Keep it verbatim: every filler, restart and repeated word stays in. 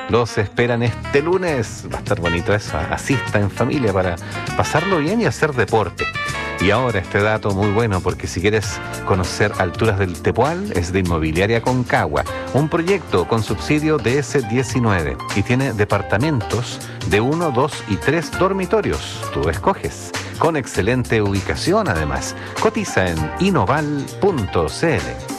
los esperan este lunes. Va a estar bonito eso. Asista en familia para pasarlo bien y hacer deporte. Y ahora este dato muy bueno, porque si quieres conocer alturas del Tepual, es de Inmobiliaria Concagua, un proyecto con subsidio D S diecinueve y tiene departamentos de uno, dos y tres dormitorios. Tú escoges. Con excelente ubicación además. Cotiza en inoval punto c l.